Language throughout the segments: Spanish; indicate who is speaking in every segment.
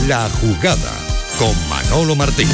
Speaker 1: La Jugada, con Manolo Martín.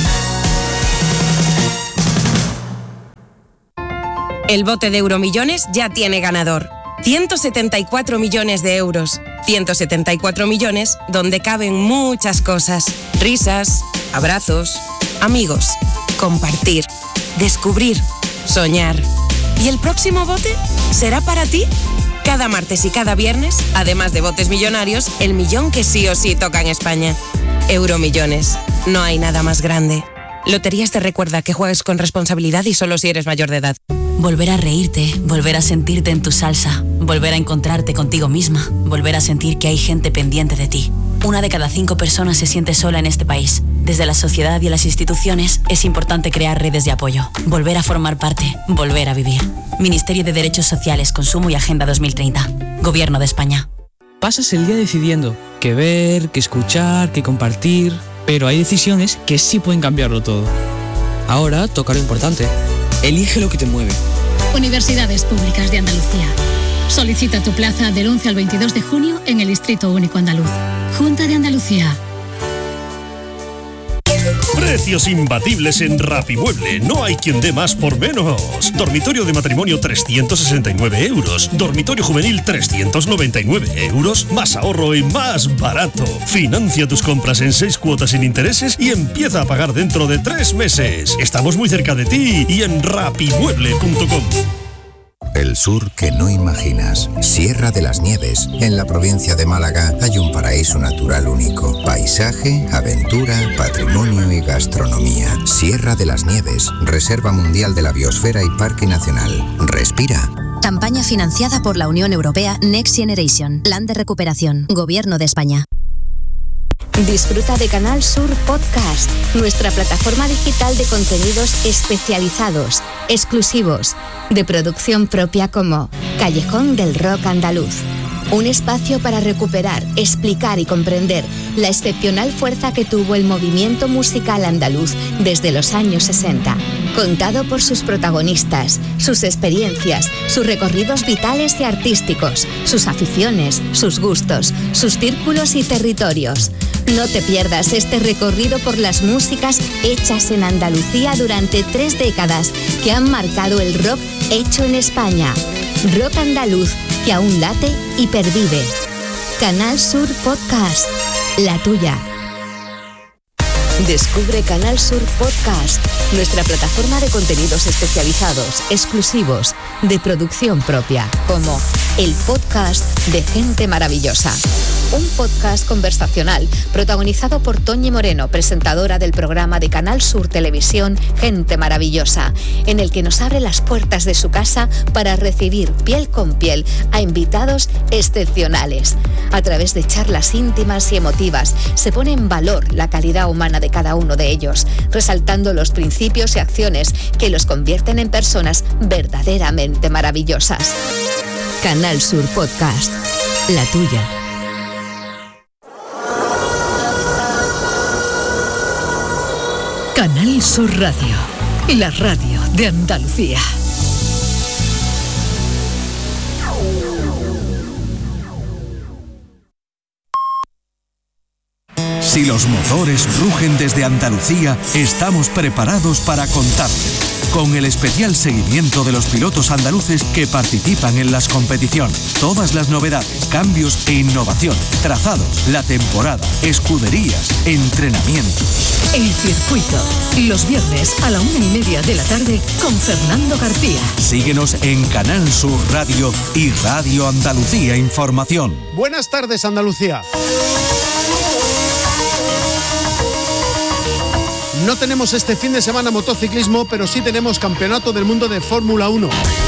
Speaker 2: El bote de Euromillones ya tiene ganador. 174 millones de euros. 174 millones donde caben muchas cosas. Risas, abrazos, amigos, compartir, descubrir, soñar. ¿Y el próximo bote será para ti? Cada martes y cada viernes, además de botes millonarios, el millón que sí o sí toca en España. Euromillones. No hay nada más grande. Loterías te recuerda que juegues con responsabilidad y solo si eres mayor de edad.
Speaker 3: Volver a reírte, volver a sentirte en tu salsa, volver a encontrarte contigo misma, volver a sentir que hay gente pendiente de ti. 1 de cada 5 personas se siente sola en este país. Desde la sociedad y las instituciones es importante crear redes de apoyo, volver a formar parte, volver a vivir. Ministerio de Derechos Sociales, Consumo y Agenda 2030. Gobierno de España.
Speaker 4: Pasas el día decidiendo qué ver, qué escuchar, qué compartir, pero hay decisiones que sí pueden cambiarlo todo. Ahora toca lo importante. Elige lo que te mueve.
Speaker 5: Universidades Públicas de Andalucía. Solicita tu plaza del 11 al 22 de junio en el Distrito Único Andaluz. Junta de Andalucía.
Speaker 6: Precios imbatibles en Rapimueble. No hay quien dé más por menos. Dormitorio de matrimonio 369 euros. Dormitorio juvenil 399 euros. Más ahorro y más barato. Financia tus compras en 6 cuotas sin intereses y empieza a pagar dentro de 3 meses. Estamos muy cerca de ti y en rapimueble.com.
Speaker 7: El sur que no imaginas. Sierra de las Nieves. En la provincia de Málaga hay un paraíso natural único. Paisaje, aventura, patrimonio y gastronomía. Sierra de las Nieves. Reserva Mundial de la Biosfera y Parque Nacional. Respira.
Speaker 8: Campaña financiada por la Unión Europea Next Generation. Plan de recuperación. Gobierno de España.
Speaker 9: Disfruta de Canal Sur Podcast, nuestra plataforma digital de contenidos especializados, exclusivos, de producción propia como Callejón del Rock Andaluz. Un espacio para recuperar, explicar y comprender la excepcional fuerza que tuvo el movimiento musical andaluz desde los años 60. Contado por sus protagonistas, sus experiencias, sus recorridos vitales y artísticos, sus aficiones, sus gustos, sus círculos y territorios. No te pierdas este recorrido por las músicas hechas en Andalucía durante 3 décadas que han marcado el rock hecho en España. Rock andaluz que aún late y pervive. Canal Sur Podcast, la tuya. Descubre Canal Sur Podcast, nuestra plataforma de contenidos especializados, exclusivos, de producción propia, como el podcast de Gente Maravillosa. Un podcast conversacional protagonizado por Toñi Moreno, presentadora del programa de Canal Sur Televisión Gente Maravillosa, en el que nos abre las puertas de su casa para recibir piel con piel a invitados excepcionales. A través de charlas íntimas y emotivas se pone en valor la calidad humana de cada uno de ellos, resaltando los principios y acciones que los convierten en personas verdaderamente maravillosas. Canal Sur Podcast, la tuya.
Speaker 10: Canal Sur Radio, la radio de Andalucía.
Speaker 11: Si los motores rugen desde Andalucía, estamos preparados para contarte. Con el especial seguimiento de los pilotos andaluces que participan en las competiciones. Todas las novedades, cambios e innovación, trazados, la temporada, escuderías, entrenamientos.
Speaker 10: El circuito, los viernes a la 1:30 de la tarde con Fernando García.
Speaker 11: Síguenos en Canal Sur Radio y Radio Andalucía Información.
Speaker 12: Buenas tardes, Andalucía. No tenemos este fin de semana motociclismo, pero sí tenemos Campeonato del Mundo de Fórmula 1.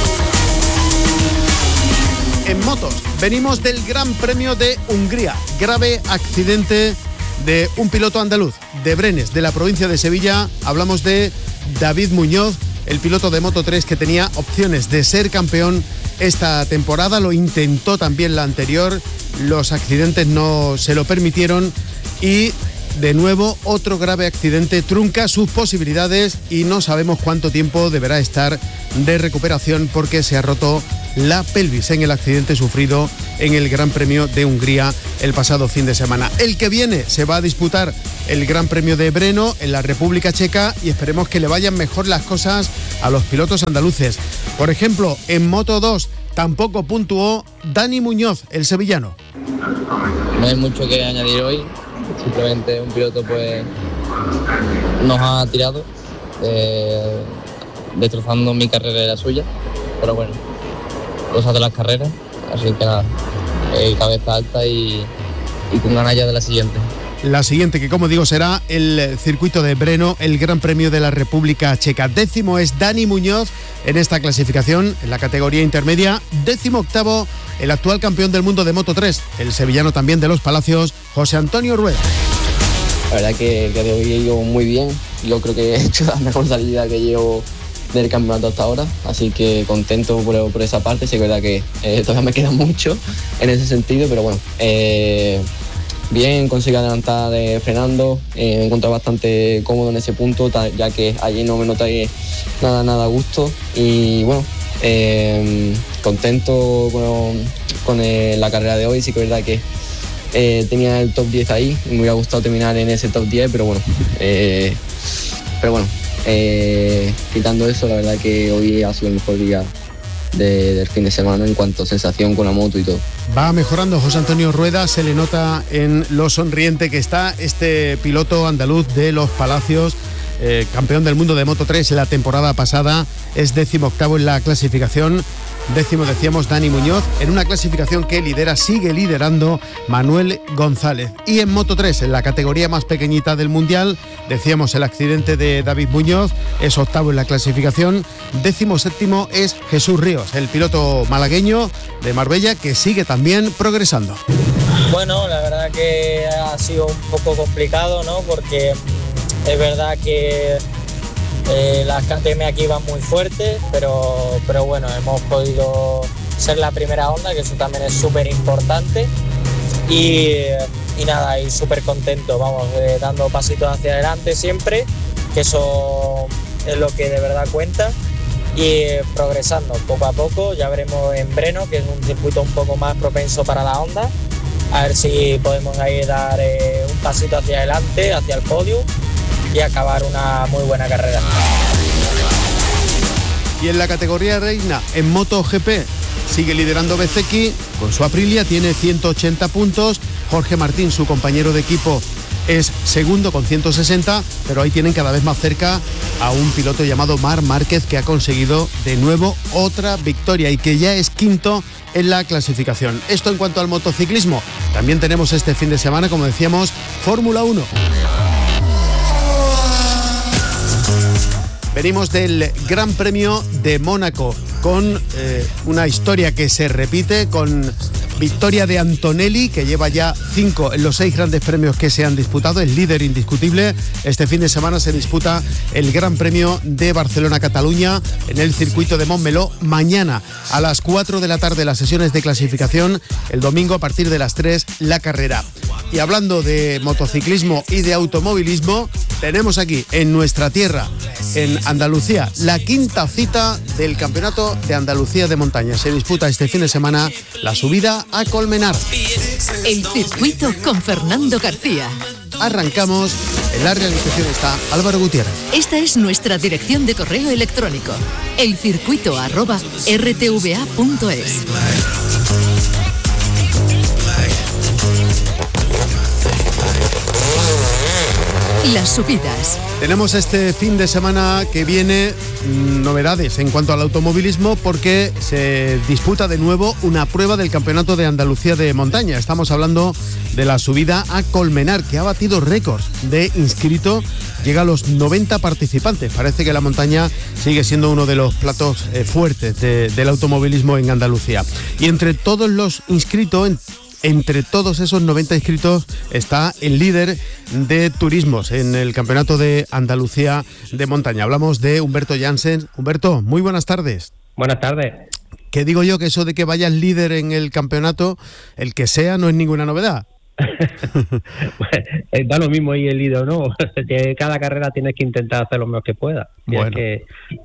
Speaker 12: En motos, venimos del Gran Premio de Hungría. Grave accidente de un piloto andaluz, de Brenes, de la provincia de Sevilla. Hablamos de David Muñoz, el piloto de Moto3 que tenía opciones de ser campeón esta temporada. Lo intentó también la anterior. Los accidentes no se lo permitieron y... de nuevo, otro grave accidente trunca sus posibilidades y no sabemos cuánto tiempo deberá estar de recuperación porque se ha roto la pelvis en el accidente sufrido en el Gran Premio de Hungría el pasado fin de semana. El que viene se va a disputar el Gran Premio de Brno en la República Checa y esperemos que le vayan mejor las cosas a los pilotos andaluces. Por ejemplo, en Moto 2 tampoco puntuó Dani Muñoz, el sevillano.
Speaker 13: No hay mucho que añadir hoy, simplemente un piloto pues nos ha tirado, destrozando mi carrera y la suya, pero bueno, cosas de las carreras, así que nada, cabeza alta y con ganas ya de la siguiente.
Speaker 12: La siguiente, que como digo, será el circuito de Brno, el Gran Premio de la República Checa. 10º es Dani Muñoz en esta clasificación, en la categoría intermedia. 18º, el actual campeón del mundo de Moto 3, el sevillano también de Los Palacios, José Antonio Rueda.
Speaker 13: La verdad que el día de hoy he ido muy bien. Yo creo que he hecho la mejor salida que llevo del campeonato hasta ahora, así que contento por esa parte. Sí que es verdad que todavía me queda mucho en ese sentido, pero bueno, bien, conseguí adelantar frenando, me encontré bastante cómodo en ese punto, ya que allí no me noté nada a gusto y bueno, contento con la carrera de hoy. Sí que es verdad que tenía el top 10 ahí, me hubiera gustado terminar en ese top 10, pero bueno, quitando eso, la verdad que hoy ha sido el mejor día del fin de semana en cuanto a sensación con la moto y todo.
Speaker 12: Va mejorando José Antonio Rueda, se le nota en lo sonriente que está este piloto andaluz de Los Palacios, campeón del mundo de Moto 3 la temporada pasada, es 18º en la clasificación. 10º, decíamos, Dani Muñoz, en una clasificación que sigue liderando Manuel González. Y en Moto 3, en la categoría más pequeñita del Mundial, decíamos el accidente de David Muñoz, es 8º en la clasificación. 17º es Jesús Ríos, el piloto malagueño de Marbella, que sigue también progresando.
Speaker 14: Bueno, la verdad que ha sido un poco complicado, ¿no? Porque es verdad que las KTM aquí van muy fuertes, pero bueno, hemos podido ser la primera onda, que eso también es súper importante y nada, y súper contento, vamos, dando pasitos hacia adelante siempre, que eso es lo que de verdad cuenta, y progresando poco a poco. Ya veremos en Brno, que es un circuito un poco más propenso para la Honda, a ver si podemos ahí dar un pasito hacia adelante, hacia el podio, y acabar una muy buena carrera.
Speaker 12: Y en la categoría reina, en MotoGP, sigue liderando Bezzecchi con su Aprilia, tiene 180 puntos. Jorge Martín, su compañero de equipo, es segundo con 160, pero ahí tienen cada vez más cerca a un piloto llamado Marc Márquez, que ha conseguido de nuevo otra victoria y que ya es quinto en la clasificación. Esto en cuanto al motociclismo. También tenemos este fin de semana, como decíamos, Fórmula 1. Venimos del Gran Premio de Mónaco con una historia que se repite, con victoria de Antonelli, que lleva ya 5 en los 6 grandes premios que se han disputado, el líder indiscutible. Este fin de semana se disputa el Gran Premio de Barcelona-Cataluña en el circuito de Montmeló. Mañana a las 4 de la tarde las sesiones de clasificación, el domingo a partir de las 3 la carrera. Y hablando de motociclismo y de automovilismo, tenemos aquí en nuestra tierra, en Andalucía, la quinta cita del Campeonato de Andalucía de Montaña. Se disputa este fin de semana la subida a Colmenar.
Speaker 10: El circuito con Fernando García.
Speaker 12: Arrancamos. En la realización está Álvaro Gutiérrez.
Speaker 10: Esta es nuestra dirección de correo electrónico: elcircuito@rtva.es. Las subidas.
Speaker 12: Tenemos este fin de semana que viene novedades en cuanto al automovilismo, porque se disputa de nuevo una prueba del Campeonato de Andalucía de Montaña. Estamos hablando de la subida a Colmenar, que ha batido récords de inscritos. Llega a los 90 participantes. Parece que la montaña sigue siendo uno de los platos fuertes del automovilismo en Andalucía. Y entre todos los inscritos, entre todos esos 90 inscritos, está el líder de turismos en el Campeonato de Andalucía de Montaña. Hablamos de Humberto Jansen. Humberto, muy buenas tardes.
Speaker 15: Buenas tardes.
Speaker 12: ¿Qué digo yo? Que eso de que vayas líder en el campeonato, el que sea, no es ninguna novedad.
Speaker 15: Pues, da lo mismo ahí el líder, ¿no? Que cada carrera tienes que intentar hacer lo mejor que puedas.
Speaker 12: Bueno.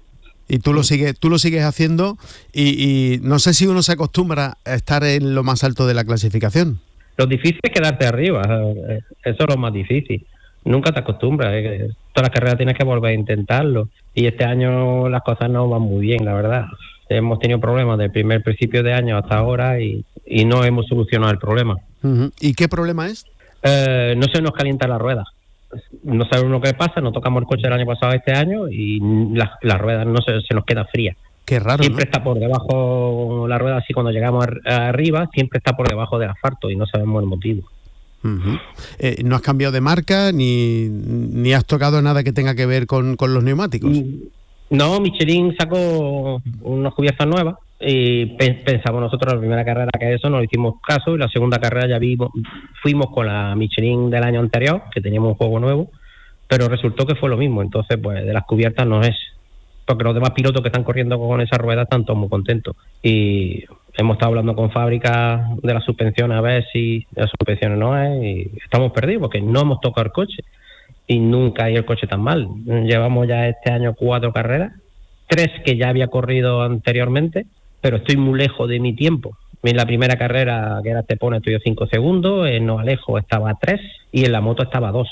Speaker 12: Y tú lo sigues haciendo y no sé si uno se acostumbra a estar en lo más alto de la clasificación.
Speaker 15: Lo difícil es quedarte arriba, eso es lo más difícil. Nunca te acostumbras, todas las carreras tienes que volver a intentarlo. Y este año las cosas no van muy bien, la verdad. Hemos tenido problemas del primer principio de año hasta ahora y no hemos solucionado el problema.
Speaker 12: Uh-huh. ¿Y qué problema es?
Speaker 15: No se nos calienta la rueda. No sabemos lo que pasa, nos tocamos el coche el año pasado este año y la rueda no se nos queda fría.
Speaker 12: Qué raro,
Speaker 15: siempre,
Speaker 12: ¿no?
Speaker 15: Está por debajo la rueda, así cuando llegamos arriba, siempre está por debajo del asfalto y no sabemos el motivo.
Speaker 12: Uh-huh. ¿No has cambiado de marca ni has tocado nada que tenga que ver con los neumáticos?
Speaker 15: No, Michelin sacó unas cubiertas nuevas y pensamos nosotros la primera carrera que eso no le hicimos caso y la segunda carrera ya fuimos con la Michelin del año anterior, que teníamos un juego nuevo, pero resultó que fue lo mismo. Entonces pues de las cubiertas no es, porque los demás pilotos que están corriendo con esas ruedas están todos muy contentos y hemos estado hablando con fábricas de las suspensiones a ver si las suspensiones no es y estamos perdidos porque no hemos tocado el coche y nunca ha ido el coche tan mal. Llevamos ya este año 4 carreras, 3 que ya había corrido anteriormente, pero estoy muy lejos de mi tiempo. En la primera carrera, que era Estepona, estuve 5 segundos, en No Alejo estaba 3 y en la moto estaba 2.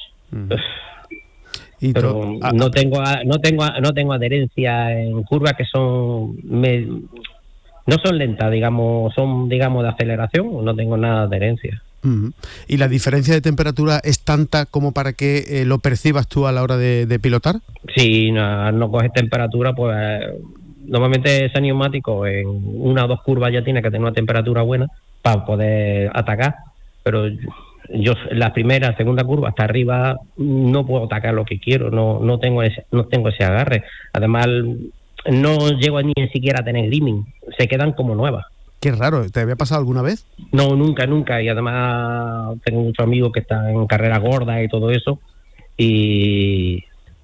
Speaker 15: Pero no tengo adherencia en curvas que son no son lentas, digamos, son de aceleración, no tengo nada de adherencia.
Speaker 12: Uh-huh. ¿Y la diferencia de temperatura es tanta como para que lo percibas tú a la hora de pilotar?
Speaker 15: Sí, no coges temperatura, pues normalmente ese neumático en 1 o 2 curvas ya tiene que tener una temperatura buena para poder atacar, pero yo en la primera, segunda curva hasta arriba no puedo atacar lo que quiero, no tengo ese agarre. Además no llego ni siquiera a tener grimming, se quedan como nuevas.
Speaker 12: Qué raro, ¿te había pasado alguna vez?
Speaker 15: No, nunca, y además tengo muchos amigos que están en carreras gordas y todo eso y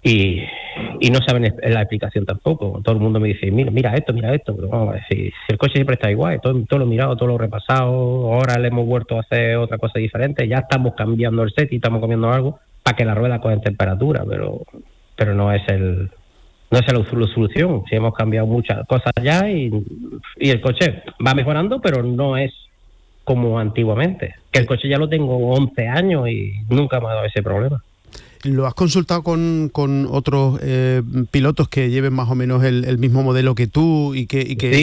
Speaker 15: no saben la explicación tampoco. Todo el mundo me dice, mira esto, pero vamos a ver, si el coche siempre está igual, todo lo mirado, todo lo repasado, ahora le hemos vuelto a hacer otra cosa diferente, ya estamos cambiando el set y estamos cambiando algo para que la rueda coja temperatura, pero no es la solución. Si hemos cambiado muchas cosas ya y el coche va mejorando, pero no es como antiguamente, que el coche ya lo tengo 11 años y nunca me ha dado ese problema.
Speaker 12: ¿Lo has consultado con otros pilotos que lleven más o menos el mismo modelo que tú? Sí,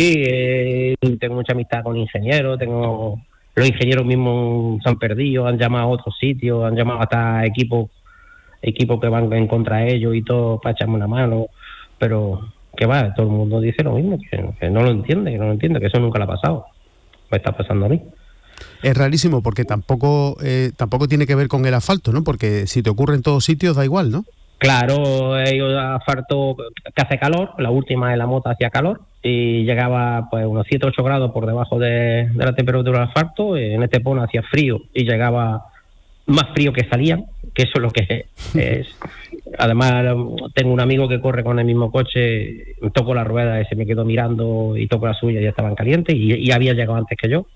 Speaker 15: tengo mucha amistad con ingenieros, los ingenieros mismos se han perdido, han llamado a otros sitios, han llamado hasta equipos que van en contra de ellos y todo para echarme una mano, pero que va, todo el mundo dice lo mismo, que no lo entiende, que eso nunca le ha pasado, me está pasando a mí.
Speaker 12: Es rarísimo porque tampoco tiene que ver con el asfalto, ¿no? Porque si te ocurre en todos sitios da igual, ¿no?
Speaker 15: Claro, hay asfalto que hace calor, la última de la moto hacía calor y llegaba pues unos 7-8 grados por debajo de la temperatura del asfalto, en Estepona hacía frío y llegaba más frío que salían, que eso es lo que es. Además tengo un amigo que corre con el mismo coche, toco la rueda y se me quedó mirando y toco la suya y ya estaban calientes y había llegado antes que yo.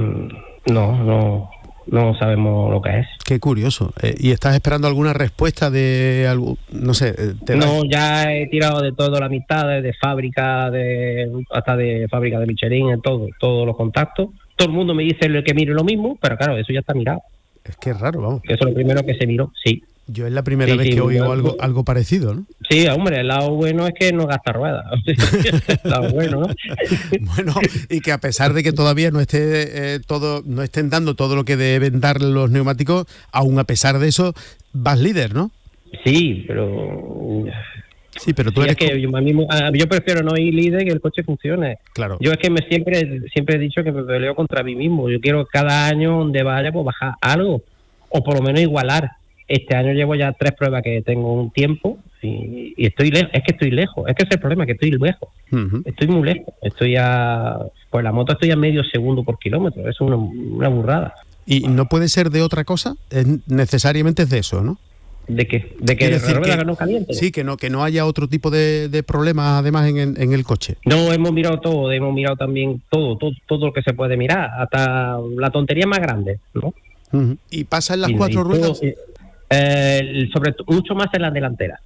Speaker 15: No sabemos lo que es.
Speaker 12: Qué curioso. ¿Y estás esperando alguna respuesta de algo? No sé.
Speaker 15: No, ya he tirado de toda la amistad, de fábrica, hasta de fábrica de Michelin, en todos los contactos. Todo el mundo me dice que mire lo mismo, pero claro, eso ya está mirado.
Speaker 12: Es que es raro, vamos.
Speaker 15: Que eso es lo primero que se miró, sí.
Speaker 12: Yo es la primera vez que oigo algo parecido, ¿no?
Speaker 15: Sí, hombre, el lado bueno es que no gasta ruedas. El lado bueno, ¿no?
Speaker 12: Bueno, y que a pesar de que todavía no estén dando todo lo que deben dar los neumáticos, aún a pesar de eso, vas líder, ¿no?
Speaker 15: Sí, pero
Speaker 12: tú eres...
Speaker 15: Es que yo prefiero no ir líder, que el coche funcione.
Speaker 12: Claro.
Speaker 15: Yo es que siempre he dicho que me peleo contra mí mismo. Yo quiero cada año donde vaya pues bajar algo, o por lo menos igualar. Este año llevo ya 3 pruebas que tengo un tiempo y estoy lejos. Es que estoy lejos. Es que ese es el problema, que estoy lejos. Uh-huh. Estoy muy lejos. Pues la moto estoy a medio segundo por kilómetro. Es una burrada.
Speaker 12: ¿Y no puede ser de otra cosa? Necesariamente es de eso, ¿no?
Speaker 15: ¿De qué? ¿De que la rueda no caliente?
Speaker 12: Sí, que no haya otro tipo de problemas además en el coche.
Speaker 15: No, hemos mirado todo. Hemos mirado también todo lo que se puede mirar. Hasta la tontería más grande, ¿no?
Speaker 12: Uh-huh. ¿Y pasa en las 4 ruedas?
Speaker 15: Mucho más en las delanteras.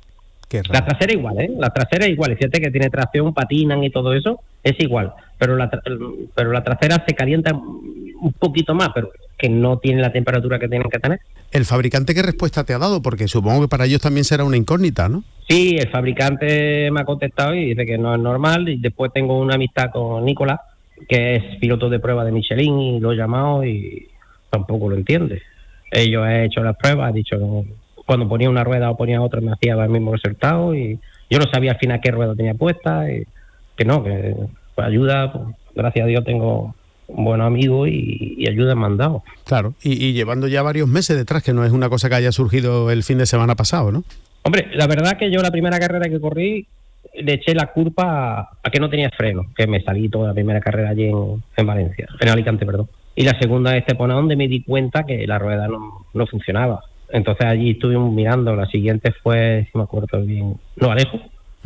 Speaker 12: Qué raro.
Speaker 15: La trasera igual, ¿eh? La trasera igual. Fíjate que tiene tracción, patinan y todo eso, es igual. Pero la trasera se calienta un poquito más, pero que no tiene la temperatura que tienen que tener.
Speaker 12: ¿El fabricante qué respuesta te ha dado? Porque supongo que para ellos también será una incógnita, ¿no?
Speaker 15: Sí, el fabricante me ha contestado y dice que no es normal. Y después tengo una amistad con Nicolás, que es piloto de prueba de Michelin, y lo he llamado y tampoco lo entiende. Ellos han hecho las pruebas, han dicho que cuando ponía una rueda o ponía otra me hacía el mismo resultado, y yo no sabía al final qué rueda tenía puesta, y que no, que pues ayuda, pues, gracias a Dios tengo un buen amigo y ayuda me han dado.
Speaker 12: Claro, y llevando ya varios meses detrás, que no es una cosa que haya surgido el fin de semana pasado, ¿no?
Speaker 15: Hombre, la verdad que yo la primera carrera que corrí le eché la culpa a que no tenía freno, que me salí toda la primera carrera allí en Valencia, en Alicante, perdón. Y la segunda de Estepona, donde me di cuenta que la rueda no funcionaba. Entonces allí estuvimos mirando. La siguiente fue, si me acuerdo bien, no, Alejo.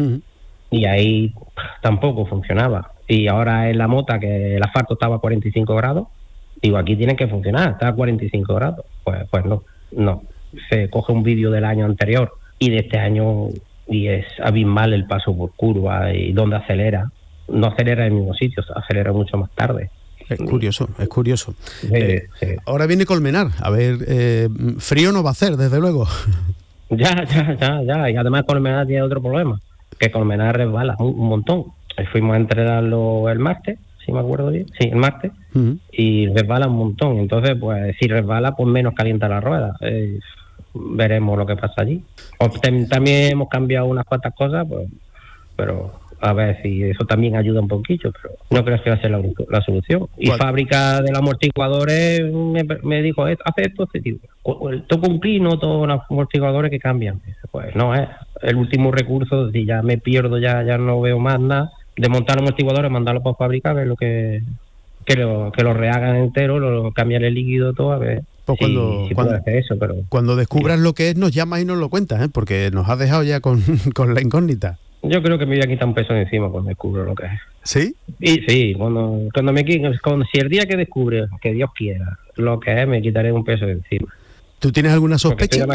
Speaker 15: Y ahí tampoco funcionaba. Y ahora en la Mota, que el asfalto estaba a 45 grados, digo, aquí tiene que funcionar, está a 45 grados. Pues no. Se coge un vídeo del año anterior y de este año, y es abismal el paso por curva y donde acelera. No acelera en el mismo sitio, acelera mucho más tarde.
Speaker 12: Es curioso.
Speaker 15: Sí.
Speaker 12: Ahora viene Colmenar, a ver, frío no va a hacer, desde luego.
Speaker 15: Ya, y además Colmenar tiene otro problema, que Colmenar resbala un montón. Fuimos a entrenarlo el martes, si me acuerdo bien, sí, el martes, y resbala un montón. Entonces, pues si resbala, pues menos calienta la rueda. Veremos lo que pasa allí. También hemos cambiado unas cuantas cosas, pues, pero a ver si eso también ayuda un poquito, pero no creo que va a ser la solución. Y fábrica de los amortiguadores me dijo, hace esto, todo cumplir, no todos los amortiguadores que cambian. Pues no es el último recurso. Si ya me pierdo, ya no veo más nada, de montar amortiguadores, mandarlo para fábrica, ver lo que lo rehagan entero, cambiar el líquido, todo, a ver. Pues cuando hacer eso, pero
Speaker 12: cuando descubras lo que es, nos llamas y nos lo cuentas, ¿eh? Porque nos has dejado ya con la incógnita.
Speaker 15: Yo creo que me voy a quitar un peso de encima cuando descubro lo que es.
Speaker 12: ¿Sí?
Speaker 15: Y sí, si el día que descubre, que Dios quiera, lo que es, me quitaré un peso de encima.
Speaker 12: ¿Tú tienes alguna sospecha?
Speaker 15: Estoy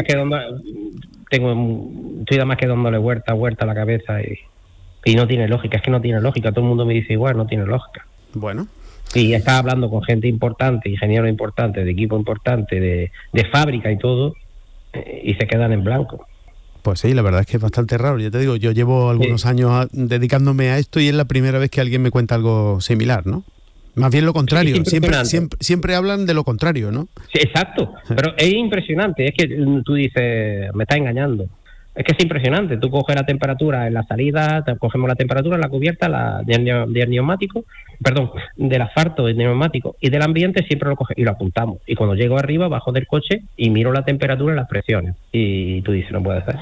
Speaker 15: nada más que dándole vuelta a la cabeza y no tiene lógica. Es que no tiene lógica. Todo el mundo me dice igual, no tiene lógica.
Speaker 12: Bueno.
Speaker 15: Y estaba hablando con gente importante, ingenieros importantes, de equipo importante, de fábrica y todo, y se quedan en blanco.
Speaker 12: Pues sí, la verdad es que es bastante raro. Ya te digo, yo llevo algunos años dedicándome a esto y es la primera vez que alguien me cuenta algo similar, ¿no? Más bien lo contrario. Siempre hablan de lo contrario, ¿no?
Speaker 15: Sí, exacto. Pero es impresionante. Es que tú dices, me está engañando. Es que es impresionante. Tú coges la temperatura en la salida, cogemos la temperatura en la cubierta del neumático, del asfalto, del neumático y del ambiente, siempre lo coges y lo apuntamos. Y cuando llego arriba, bajo del coche y miro la temperatura y las presiones. Y tú dices, no puede ser.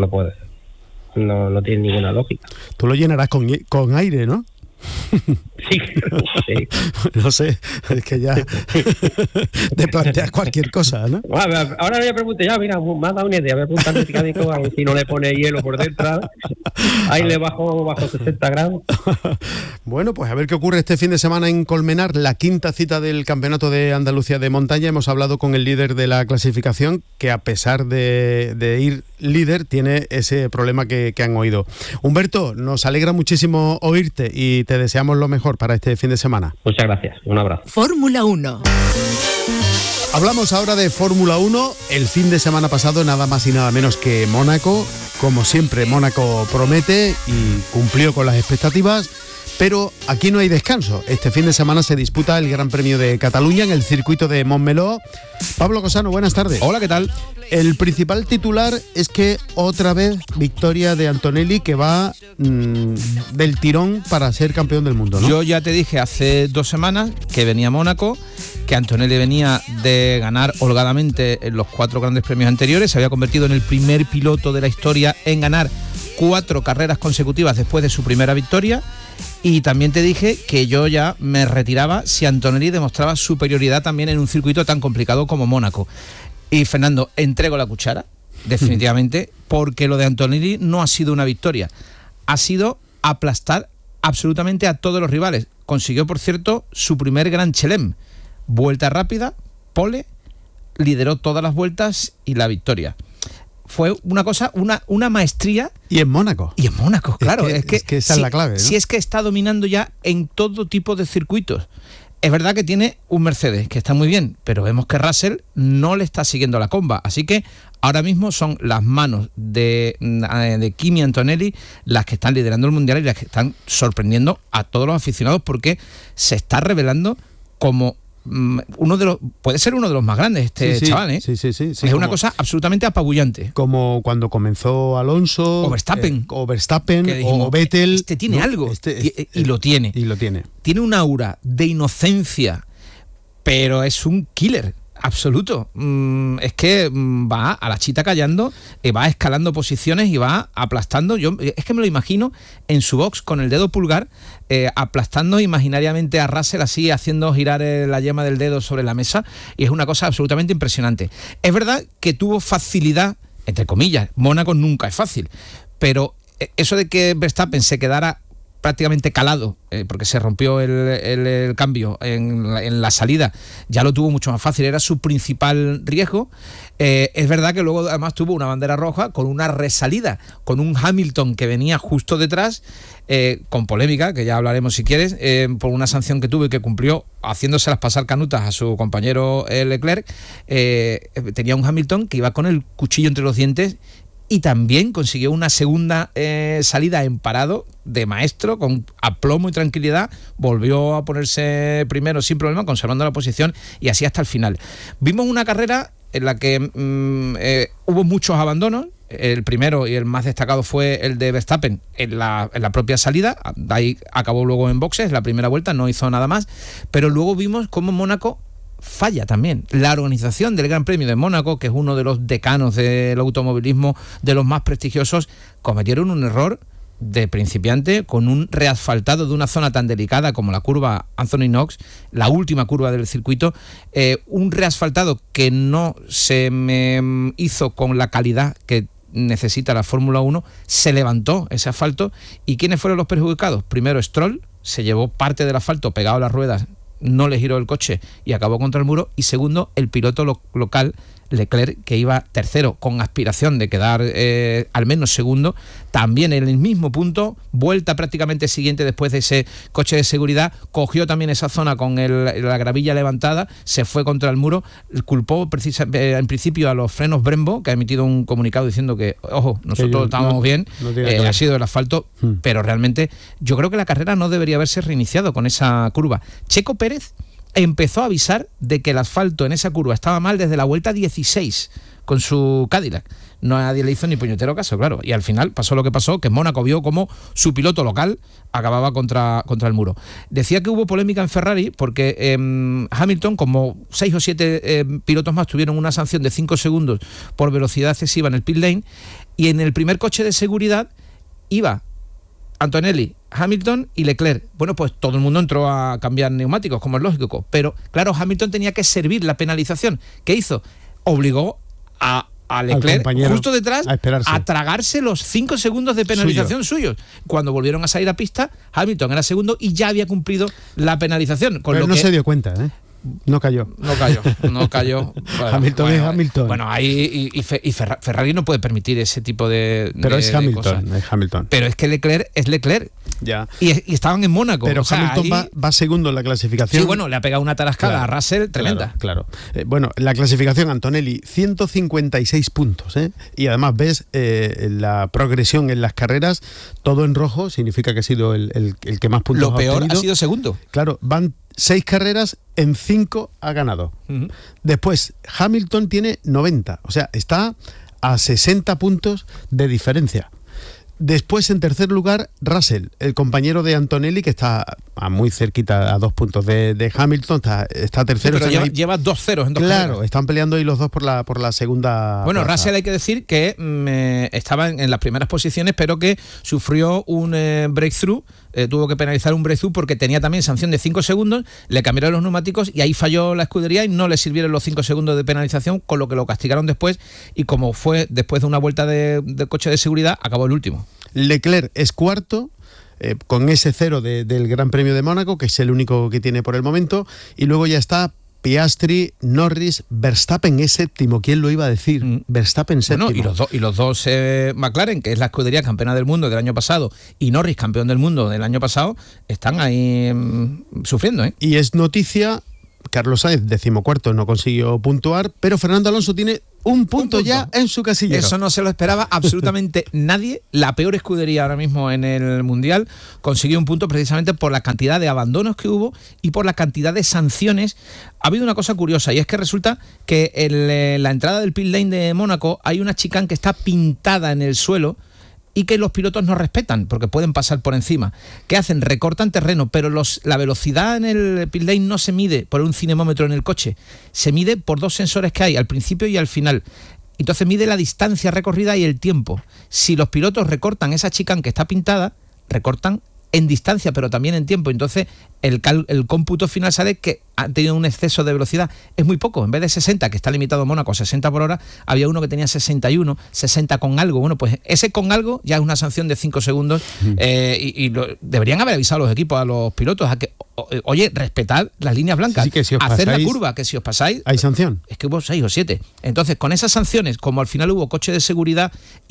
Speaker 15: No tiene ninguna lógica.
Speaker 12: Tú lo llenarás con aire, ¿no?
Speaker 15: Sí.
Speaker 12: No sé, es que ya te planteas cualquier cosa, ¿no?
Speaker 15: Ahora le pregunto, ya, mira, me ha dado una idea, voy a preguntarle a ver si no le pone hielo por dentro. Ahí le bajo 60 grados.
Speaker 12: Bueno, pues a ver qué ocurre este fin de semana en Colmenar, la quinta cita del Campeonato de Andalucía de Montaña. Hemos hablado con el líder de la clasificación, que a pesar de ir líder, tiene ese problema que han oído. Humberto, nos alegra muchísimo oírte y te deseamos lo mejor para este fin de semana.
Speaker 15: Muchas gracias, un abrazo.
Speaker 10: Fórmula 1.
Speaker 12: Hablamos ahora de Fórmula 1. El fin de semana pasado, nada más y nada menos que Mónaco. Como siempre, Mónaco promete y cumplió con las expectativas. Pero aquí no hay descanso. Este fin de semana se disputa el Gran Premio de Cataluña en el circuito de Montmeló. Pablo Cosano, buenas tardes.
Speaker 16: Hola, ¿qué tal?
Speaker 12: El principal titular es que otra vez victoria de Antonelli, que va del tirón para ser campeón del mundo, ¿no?
Speaker 16: Yo ya te dije hace 2 semanas que venía a Mónaco, que Antonelli venía de ganar holgadamente en los 4 grandes premios anteriores, se había convertido en el primer piloto de la historia en ganar 4 carreras consecutivas después de su primera victoria. Y también te dije que yo ya me retiraba si Antonelli demostraba superioridad también en un circuito tan complicado como Mónaco. Y Fernando, entrego la cuchara, definitivamente, porque lo de Antonelli no ha sido una victoria, ha sido aplastar absolutamente a todos los rivales. Consiguió, por cierto, su primer Gran Chelem, vuelta rápida, pole, lideró todas las vueltas y la victoria. Fue una cosa, una maestría
Speaker 12: Y en Mónaco.
Speaker 16: Y en Mónaco, claro.
Speaker 12: Es que esa es la clave, ¿no?
Speaker 16: Si es que está dominando ya en todo tipo de circuitos. Es verdad que tiene un Mercedes, que está muy bien, pero vemos que Russell no le está siguiendo la comba. Así que ahora mismo son las manos de Kimi Antonelli las que están liderando el Mundial y las que están sorprendiendo a todos los aficionados, porque se está revelando como puede ser uno de los más grandes chaval, ¿eh?
Speaker 12: Sí.
Speaker 16: Es una cosa absolutamente apabullante.
Speaker 12: Como cuando comenzó Alonso,
Speaker 16: o Verstappen,
Speaker 12: o Vettel.
Speaker 16: Este tiene algo, y lo tiene. Tiene un aura de inocencia, pero es un killer absoluto. Es que va a la chita callando, va escalando posiciones y va aplastando. Yo es que me lo imagino en su box con el dedo pulgar, aplastando imaginariamente a Russell, así haciendo girar la yema del dedo sobre la mesa, y es una cosa absolutamente impresionante. Es verdad que tuvo facilidad, entre comillas. Mónaco nunca es fácil, pero eso de que Verstappen se quedara prácticamente calado, porque se rompió el cambio en la salida, ya lo tuvo mucho más fácil, era su principal riesgo. Es verdad que luego además tuvo una bandera roja con una resalida, con un Hamilton que venía justo detrás, con polémica, que ya hablaremos si quieres, por una sanción que tuvo y que cumplió haciéndoselas pasar canutas a su compañero Leclerc. Tenía un Hamilton que iba con el cuchillo entre los dientes, y también consiguió una segunda salida en parado de maestro, con aplomo y tranquilidad. Volvió a ponerse primero sin problema, conservando la posición, y así hasta el final. Vimos una carrera en la que hubo muchos abandonos. El primero y el más destacado fue el de Verstappen en la propia salida. Ahí acabó luego en boxes, la primera vuelta, no hizo nada más. Pero luego vimos cómo Mónaco falla también. La organización del Gran Premio de Mónaco, que es uno de los decanos del automovilismo, de los más prestigiosos, cometieron un error de principiante con un reasfaltado de una zona tan delicada como la curva Anthony Knox, la última curva del circuito, un reasfaltado que no se me hizo con la calidad que necesita la Fórmula 1. Se levantó ese asfalto, y ¿quiénes fueron los perjudicados? Primero Stroll, se llevó parte del asfalto pegado a las ruedas, no le giró el coche y acabó contra el muro. Y segundo, el piloto local Leclerc, que iba tercero con aspiración de quedar al menos segundo, también en el mismo punto, vuelta prácticamente siguiente después de ese coche de seguridad, cogió también esa zona con la gravilla levantada, se fue contra el muro, culpó en principio a los frenos Brembo, que ha emitido un comunicado diciendo que, ojo, nosotros estábamos bien, ha sido el asfalto, pero realmente yo creo que la carrera no debería haberse reiniciado con esa curva. Checo Pérez empezó a avisar de que el asfalto en esa curva estaba mal desde la vuelta 16 con su Cadillac. Nadie le hizo ni puñetero caso, claro. Y al final pasó lo que pasó, que Mónaco vio como su piloto local acababa contra el muro. Decía que hubo polémica en Ferrari porque Hamilton, como 6 o 7 pilotos más, tuvieron una sanción de 5 segundos por velocidad excesiva en el pit lane, y en el primer coche de seguridad iba Antonelli, Hamilton y Leclerc. Bueno, pues todo el mundo entró a cambiar neumáticos, como es lógico, pero claro, Hamilton tenía que servir la penalización. ¿Qué hizo? Obligó a Leclerc justo detrás a tragarse los 5 segundos de penalización suyos. Cuando volvieron a salir a pista, Hamilton era segundo y ya había cumplido la penalización.
Speaker 12: Pero no se dio cuenta, ¿eh? No cayó.
Speaker 16: Bueno,
Speaker 12: Hamilton es Hamilton.
Speaker 16: Bueno, ahí y Ferrari no puede permitir ese tipo de
Speaker 12: Pero es Hamilton,
Speaker 16: cosas.
Speaker 12: es Hamilton.
Speaker 16: Pero es que Leclerc es Leclerc.
Speaker 12: Ya.
Speaker 16: Y estaban en Mónaco.
Speaker 12: Pero Hamilton va segundo en la clasificación.
Speaker 16: Sí, bueno, le ha pegado una tarascada a Russell tremenda.
Speaker 12: Claro. Bueno, la clasificación, Antonelli, 156 puntos, ¿eh? Y además ves la progresión en las carreras, todo en rojo, significa que ha sido el que más puntos ha obtenido.
Speaker 16: Lo peor ha sido segundo.
Speaker 12: Claro, van 6 carreras, en 5 ha ganado. Uh-huh. Después, Hamilton tiene 90, o sea, está a 60 puntos de diferencia. Después, en tercer lugar, Russell, el compañero de Antonelli, que está muy cerquita, a 2 puntos de Hamilton, está tercero.
Speaker 16: Sí, pero lleva 2-0 en dos
Speaker 12: Claro,
Speaker 16: carreras.
Speaker 12: están peleando ahí los dos por la segunda
Speaker 16: Bueno,
Speaker 12: plaza.
Speaker 16: Russell hay que decir que estaba en las primeras posiciones, pero que sufrió un breakthrough, tuvo que penalizar un breakthrough porque tenía también sanción de 5 segundos, le cambiaron los neumáticos y ahí falló la escudería y no le sirvieron los 5 segundos de penalización, con lo que lo castigaron después, y como fue después de una vuelta de coche de seguridad, acabó el último.
Speaker 12: Leclerc es cuarto, con ese 0 del Gran Premio de Mónaco, que es el único que tiene por el momento, y luego ya está Piastri, Norris, Verstappen es séptimo. ¿Quién lo iba a decir? Verstappen séptimo.
Speaker 16: Bueno, y los dos McLaren, que es la escudería campeona del mundo del año pasado, y Norris, campeón del mundo del año pasado, están ahí sufriendo, ¿eh?
Speaker 12: Y es noticia, Carlos Sainz, 14º, no consiguió puntuar, pero Fernando Alonso tiene un punto ya en su casillero.
Speaker 16: Eso no se lo esperaba absolutamente nadie. La peor escudería ahora mismo en el Mundial consiguió un punto precisamente por la cantidad de abandonos que hubo y por la cantidad de sanciones. Ha habido una cosa curiosa, y es que resulta que en la entrada del pit lane de Mónaco hay una chicane que está pintada en el suelo y que los pilotos no respetan porque pueden pasar por encima. ¿Qué hacen? Recortan terreno, pero la velocidad en el pit lane no se mide por un cinemómetro en el coche, se mide por dos sensores que hay al principio y al final. Entonces mide la distancia recorrida y el tiempo. Si los pilotos recortan esa chicane que está pintada, recortan en distancia pero también en tiempo. Entonces el cómputo final sale que ha tenido un exceso de velocidad. Es muy poco. En vez de 60, que está limitado Mónaco a 60 por hora, había uno que tenía 61, 60 con algo. Bueno, pues ese con algo ya es una sanción de 5 segundos deberían haber avisado a los equipos, a los pilotos, a que, oye, respetad las líneas blancas, que si haced la curva, que si os pasáis...
Speaker 12: ¿Hay sanción?
Speaker 16: Es que hubo 6 o 7. Entonces, con esas sanciones, como al final hubo coche de seguridad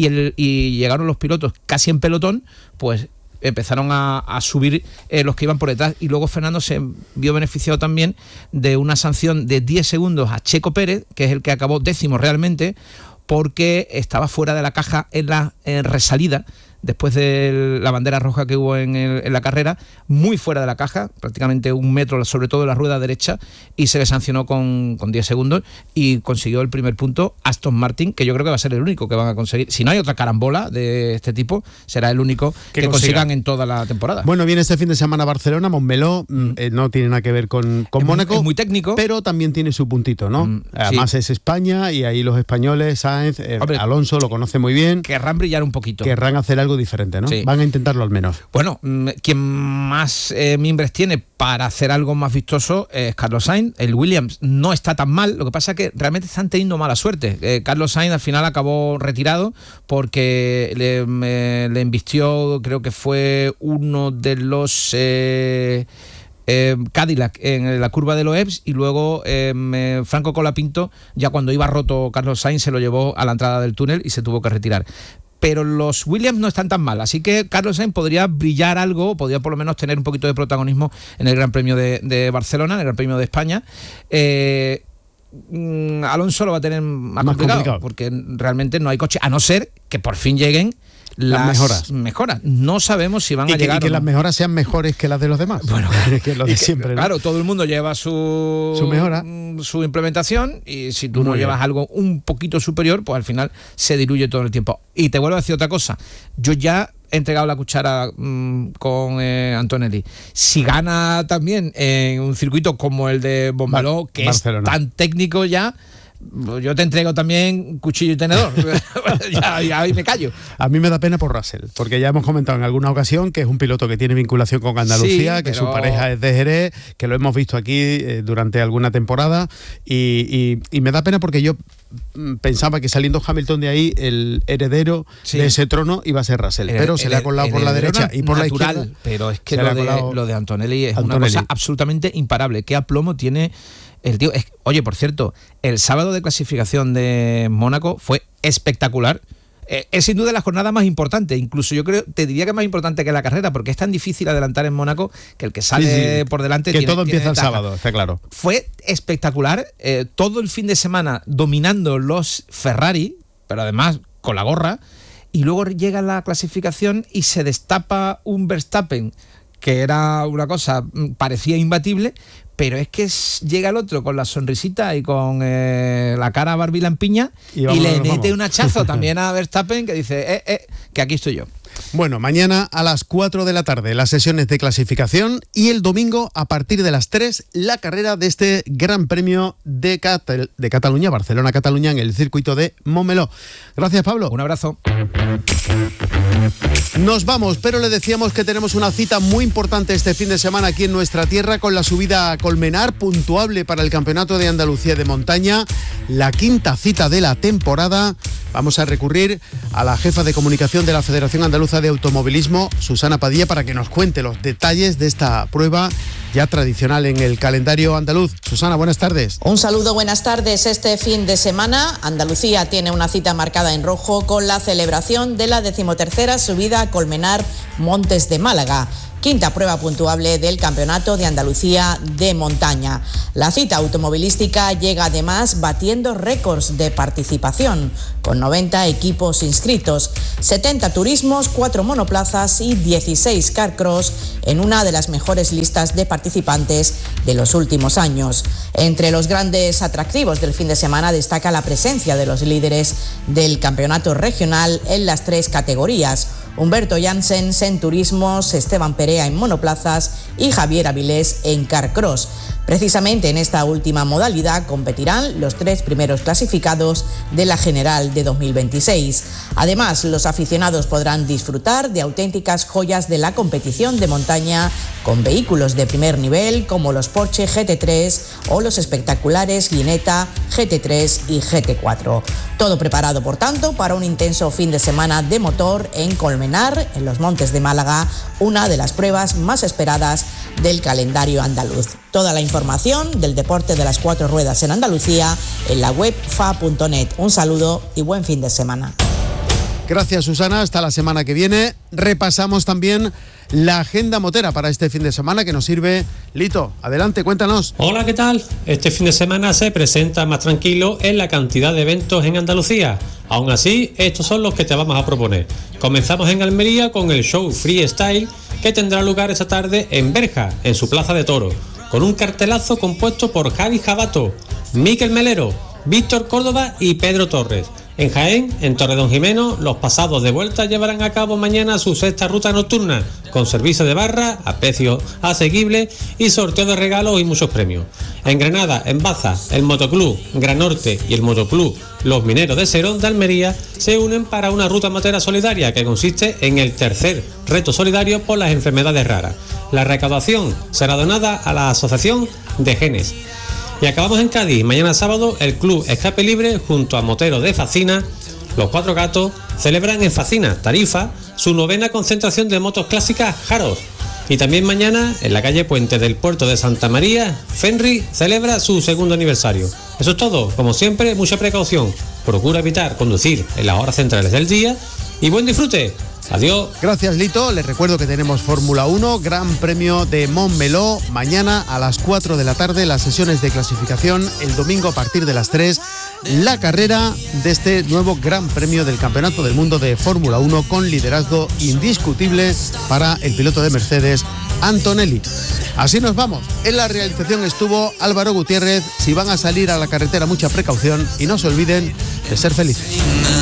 Speaker 16: y llegaron los pilotos casi en pelotón, pues empezaron a subir los que iban por detrás, y luego Fernando se vio beneficiado también de una sanción de 10 segundos a Checo Pérez, que es el que acabó 10º realmente, porque estaba fuera de la caja en la resalida, después de la bandera roja que hubo en la carrera, muy fuera de la caja, prácticamente 1 metro, sobre todo en la rueda derecha, y se le sancionó con 10 segundos y consiguió el primer punto Aston Martin, que yo creo que va a ser el único que van a conseguir. Si no hay otra carambola de este tipo, será el único que consigan en toda la temporada.
Speaker 12: Bueno, viene este fin de semana Barcelona, Montmeló, no tiene nada que ver con Mónaco.
Speaker 16: Es muy técnico.
Speaker 12: Pero también tiene su puntito, ¿no? Además sí. Es España, y ahí los españoles, Sainz, Alonso lo conoce muy bien.
Speaker 16: Querrán brillar un poquito.
Speaker 12: Querrán hacer algo diferente, ¿no? Sí. Van a intentarlo al menos.
Speaker 16: Bueno, quien más mimbres tiene para hacer algo más vistoso es Carlos Sainz. El Williams no está tan mal, lo que pasa es que realmente están teniendo mala suerte. Carlos Sainz al final acabó retirado porque le embistió, creo que fue uno de los... Cadillac en la curva de Loebs, y luego Franco Colapinto, ya cuando iba roto Carlos Sainz, se lo llevó a la entrada del túnel y se tuvo que retirar. Pero los Williams no están tan mal, así que Carlos Sainz podría brillar algo, podría por lo menos tener un poquito de protagonismo en el Gran Premio de Barcelona, en el Gran Premio de España. Alonso lo va a tener más complicado porque realmente no hay coche, a no ser que por fin lleguen las mejoras. No sabemos si van a llegar.
Speaker 12: Y que las mejoras sean mejores que las de los demás.
Speaker 16: Bueno,
Speaker 12: que lo de siempre, ¿no?
Speaker 16: Claro, todo el mundo lleva su
Speaker 12: mejora,
Speaker 16: su implementación, y si tú no llevas algo un poquito superior, pues al final se diluye todo el tiempo. Y te vuelvo a decir otra cosa. Yo ya he entregado la cuchara con Antonelli. Si gana también en un circuito como el de Montmeló, que Barcelona, es tan técnico ya, yo te entrego también cuchillo y tenedor. ya ahí me callo.
Speaker 12: A mí me da pena por Russell, porque ya hemos comentado en alguna ocasión que es un piloto que tiene vinculación con Andalucía, que su pareja es de Jerez, que lo hemos visto aquí durante alguna temporada, y me da pena porque yo pensaba que saliendo Hamilton de ahí, el heredero de ese trono iba a ser Russell, pero se le ha colado por la derecha y por la izquierda.
Speaker 16: Pero es que lo de Antonelli es una cosa absolutamente imparable. ¿Qué aplomo tiene el tío? Oye, por cierto, el sábado de clasificación de Mónaco fue espectacular. Es sin duda la jornada más importante, incluso yo creo, te diría que más importante que la carrera, porque es tan difícil adelantar en Mónaco que el que sale por delante
Speaker 12: que todo empieza el sábado, está claro.
Speaker 16: Fue espectacular, todo el fin de semana dominando los Ferrari, pero además con la gorra, y luego llega la clasificación y se destapa un Verstappen que era una cosa, parecía imbatible, pero es que llega el otro con la sonrisita y con la cara Barbie lampiña y le mete un hachazo también a Verstappen, que dice, que aquí estoy yo.
Speaker 12: Bueno, mañana a las 4 de la tarde las sesiones de clasificación, y el domingo a partir de las 3 la carrera de este Gran Premio de Cataluña, Barcelona-Cataluña, en el circuito de Montmeló. Gracias, Pablo.
Speaker 16: Un abrazo.
Speaker 12: Nos vamos, pero le decíamos que tenemos una cita muy importante este fin de semana aquí en nuestra tierra, con la subida a Colmenar, puntuable para el Campeonato de Andalucía de Montaña, la 5ª cita de la temporada. Vamos a recurrir a la jefa de comunicación de la Federación Andaluza Andaluza de Automovilismo, Susana Padilla, para que nos cuente los detalles de esta prueba ya tradicional en el calendario andaluz. Susana, buenas tardes.
Speaker 17: Un saludo, buenas tardes. Este fin de semana, Andalucía tiene una cita marcada en rojo con la celebración de la 13ª subida a Colmenar Montes de Málaga, quinta prueba puntuable del Campeonato de Andalucía de Montaña. La cita automovilística llega además batiendo récords de participación, con 90 equipos inscritos, 70 turismos, 4 monoplazas y 16 carcross en una de las mejores listas de participantes de los últimos años. Entre los grandes atractivos del fin de semana destaca la presencia de los líderes del campeonato regional en las 3 categorías: Humberto Janssens en turismos, Esteban Perea en monoplazas y Javier Avilés en carcross. Precisamente en esta última modalidad competirán los 3 primeros clasificados de la general de 2026. Además, los aficionados podrán disfrutar de auténticas joyas de la competición de montaña con vehículos de primer nivel como los Porsche GT3 o los espectaculares Ginetta GT3 y GT4. Todo preparado, por tanto, para un intenso fin de semana de motor en Colmenar, en los Montes de Málaga, una de las pruebas más esperadas del calendario andaluz. Toda la información del deporte de las 4 ruedas en Andalucía en la web fa.net. Un saludo y buen fin de semana.
Speaker 12: Gracias, Susana. Hasta la semana que viene. Repasamos también la agenda motera para este fin de semana que nos sirve Lito. Adelante, cuéntanos.
Speaker 18: Hola, ¿qué tal? Este fin de semana se presenta más tranquilo en la cantidad de eventos en Andalucía. Aún así, estos son los que te vamos a proponer. Comenzamos en Almería con el show Freestyle, que tendrá lugar esta tarde en Berja, en su plaza de toros, con un cartelazo compuesto por Javi Jabato, Miquel Melero, Víctor Córdoba y Pedro Torres. En Jaén, en Torredonjimeno, los pasados de vuelta llevarán a cabo mañana su 6ª ruta nocturna, con servicio de barra, a precio asequible y sorteo de regalos y muchos premios. En Granada, en Baza, el Motoclub Granorte y el Motoclub Los Mineros de Serón de Almería se unen para una ruta motera solidaria que consiste en el tercer reto solidario por las enfermedades raras. La recaudación será donada a la Asociación de Genes. Y acabamos en Cádiz. Mañana sábado el Club Escape Libre junto a Moteros de Facina, los 4 gatos, celebran en Facina, Tarifa, su 9ª concentración de motos clásicas Jaros. Y también mañana, en la calle Puente del Puerto de Santa María, Fenri celebra su 2º aniversario. Eso es todo. Como siempre, mucha precaución. Procura evitar conducir en las horas centrales del día y buen disfrute. Adiós.
Speaker 12: Gracias, Lito. Les recuerdo que tenemos Fórmula 1, Gran Premio de Montmeló, mañana a las 4 de la tarde, las sesiones de clasificación, el domingo a partir de las 3, la carrera de este nuevo Gran Premio del Campeonato del Mundo de Fórmula 1 con liderazgo indiscutible para el piloto de Mercedes, Antonelli. Así nos vamos. En la realización estuvo Álvaro Gutiérrez. Si van a salir a la carretera, mucha precaución y no se olviden de ser felices.